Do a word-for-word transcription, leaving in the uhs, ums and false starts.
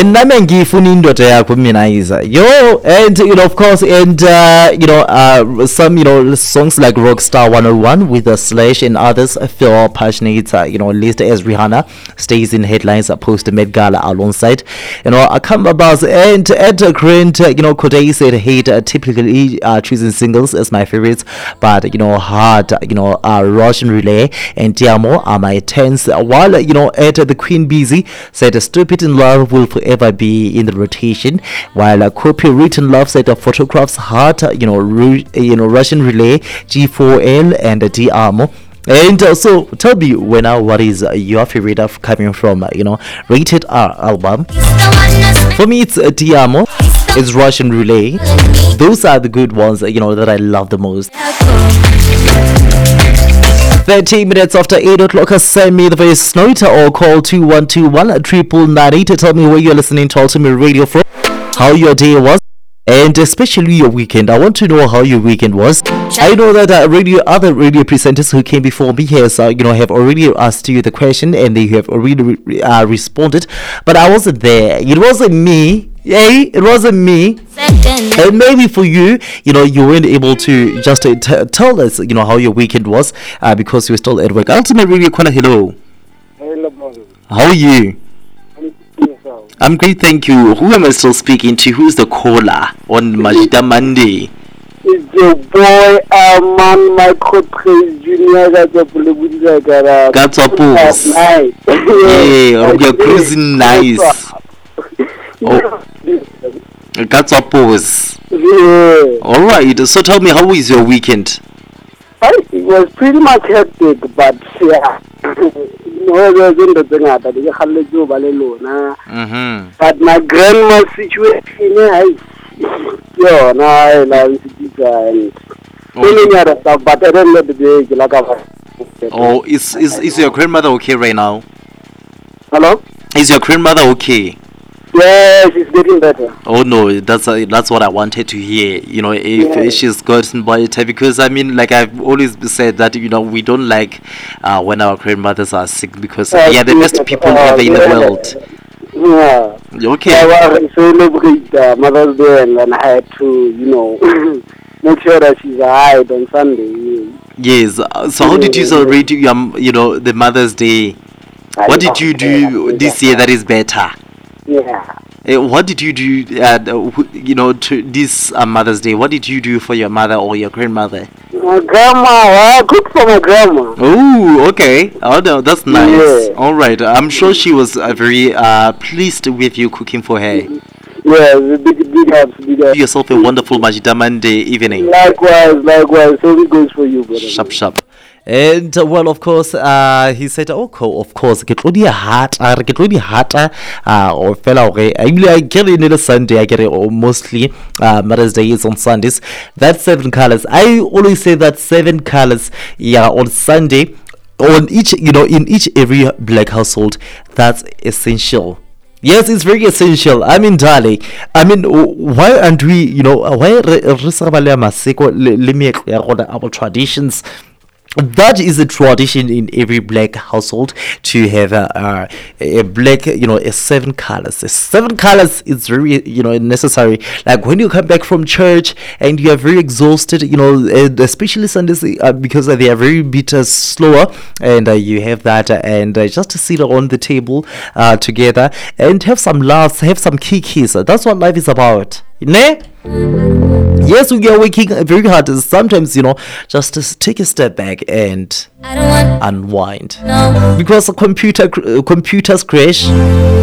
and nami angiyifuna indoda yakho mina iza yo. And you know, of course, and uh, you know, uh, some you know songs like Rockstar one oh one with a Slash and others feel passionate, uh, you know, listed as Rihanna stays in headlines uh, post Met Gala alongside you know Akamba Buzz. And at uh, current uh, you know Kodai said hate uh, typically uh, choosing singles as my favorites, but you know hard uh, you know uh, Russian Relay and Tiamo are my tens, while uh, you know at uh, the Queen Busy said uh, Stupid in Love will forever be in the rotation, while uh, Copywritten Love said uh, Photographs Heart, uh, you know Ru- you know Russian Relay, G four L and uh, Tiamo. And uh, so tell me, when uh, what is uh, your favorite of coming from uh, you know Rated R album? For me it's uh, Tiamo, it's Russian Relay. Those are the good ones uh, you know that I love the most. thirty minutes after eight o'clock, send me the voice note or call two one two one triple nine eight to tell me where you're listening to Ultimate Radio from, how your day was, and especially your weekend. I want to know how your weekend was. I know that uh, radio other radio presenters who came before me here, so, you know, have already asked you the question and they have already re- uh, responded, but I wasn't there. It wasn't me. Yay, it wasn't me. And maybe for you, you know, you weren't able to just uh, t- tell us, you know, how your weekend was uh, because you were still at work. Ultimate Radio Corner, hello. Hello, morning. How are you? Yourself. I'm great, thank you. Who am I still speaking to? Who's the caller on Majida Monday? It's your boy, Aman Michael Praise Junior That's a Pulibudza. That's a pose. Nice. Yeah, you're cruising nice. Oh, that's a pose. Yeah. Alright, so tell me, how was your weekend? It was pretty much hectic, but yeah. No, there's in the thing that you have to do alone. But my grandma's situation, I, yo, now I love it and many other stuff, but I don't know the day like I. Oh, is is is your grandmother okay right now? Hello? Is your grandmother okay? Yeah, she's getting better. Oh no, that's uh, that's what I wanted to hear. You know, if Yeah. she's gotten better, because I mean, like I've always said that you know we don't like uh, when our grandmothers are sick because uh, Uh, yeah, the best people ever in the yeah. world. Yeah. Okay. I was celebrate uh, Mother's Day, and then I had to, you know, make sure that she's alright on Sunday. Yes. uh, So how did you celebrate your um, you know the Mother's Day? What did you do this year that is better? Yeah. Uh, what did you do, uh, wh- you know, to this uh, Mother's Day? What did you do for your mother or your grandmother? My grandma, I cooked for my grandma. Oh, okay. Oh, no, that's nice. Yeah. All right. I'm sure she was uh, very uh, pleased with you cooking for her. Yeah, the big, big ups, big Have ups. yourself a wonderful Majida Monday evening. Likewise, likewise. So it goes for you, brother. Sharp, sharp. And uh, well, of course, uh, he said, "Oh, co- of course, get ready hot, uh, get ready hot, uh, or fella, okay. I really, I get it on Sunday. I get it or mostly. Uh, Mother's Day is on Sundays. That's seven colors. I always say that seven colors. Yeah, on Sunday, on each, you know, in each every black household, that's essential." Yes, it's very essential. I mean, darling. I mean, why aren't we, you know, why re- re sa ba le maseko le le meetlo ya rona, our traditions? That is a tradition in every black household to have a, a, a black, you know, a seven colors. A seven colors is very, you know, necessary. Like when you come back from church and you are very exhausted, you know, and especially Sundays uh, because they are very bit uh, slower, and uh, you have that, uh, and uh, just to sit on the table uh, together and have some laughs, have some kikis. That's what life is about, ne? Yes, we are working very hard. Sometimes, you know, just to take a step back and unwind. Because a computer, computers crash.